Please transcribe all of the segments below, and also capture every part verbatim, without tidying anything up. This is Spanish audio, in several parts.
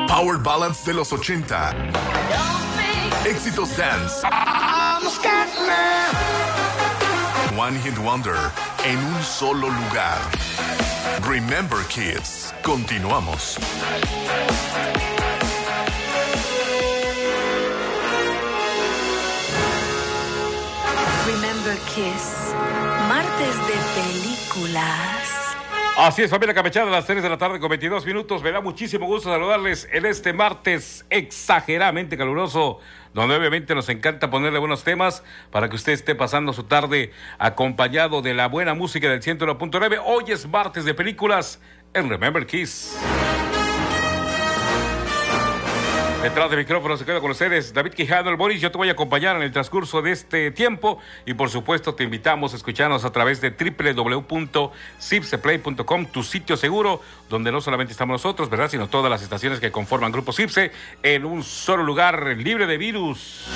Power Ballads de los ochenta. Éxitos dance. One Hit Wonder en un solo lugar. Remember Kids. Continuamos. Remember Kiss. Martes de películas. Así es, familia Campechana, a las tres de la tarde con veintidós minutos. Me da muchísimo gusto saludarles en este martes exageradamente caluroso, donde obviamente nos encanta ponerle buenos temas para que usted esté pasando su tarde acompañado de la buena música del ciento uno punto nueve. Hoy es martes de películas en Remember Kiss. Detrás de micrófono se queda con ustedes David Quijano, el Boris. Yo te voy a acompañar en el transcurso de este tiempo y por supuesto te invitamos a escucharnos a través de doble u doble u doble u punto cipseplay punto com, tu sitio seguro, donde no solamente estamos nosotros, ¿verdad?, sino todas las estaciones que conforman Grupo Cipse en un solo lugar, libre de virus.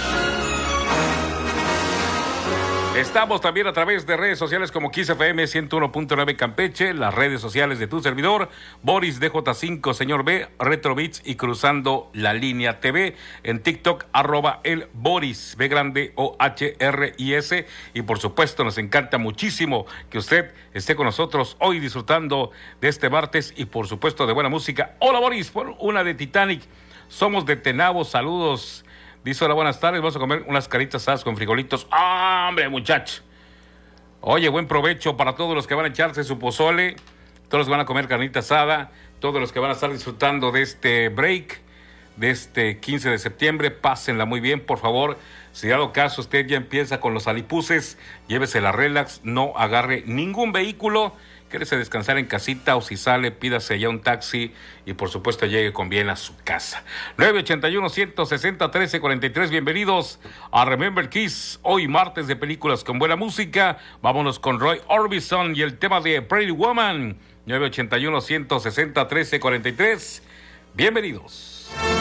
Estamos también a través de redes sociales como Kiss F M ciento uno punto nueve Campeche, las redes sociales de tu servidor, Boris D J cinco, Señor B, Retro Beats y Cruzando la Línea T V, en TikTok, arroba el Boris, B grande O H R I S, y por supuesto nos encanta muchísimo que usted esté con nosotros hoy disfrutando de este martes y por supuesto de buena música. Hola Boris, por una de Titanic, somos de Tenabo, saludos. Dice, hola, buenas tardes, vamos a comer unas caritas asadas con frijolitos. ¡Ah, hombre, muchacho! Oye, buen provecho para todos los que van a echarse su pozole, todos los que van a comer carnita asada, todos los que van a estar disfrutando de este break, de este quince de septiembre, pásenla muy bien, por favor. Si dado caso usted ya empieza con los alipuses, llévese la relax, no agarre ningún vehículo, quédese descansar en casita o si sale, pídase ya un taxi y por supuesto llegue con bien a su casa. nueve ochenta y uno, ciento sesenta, trece cuarenta y tres, bienvenidos a Remember Kiss, hoy martes de películas con buena música. Vámonos con Roy Orbison y el tema de Pretty Woman. nueve ochenta y uno, ciento sesenta, trece cuarenta y tres, bienvenidos.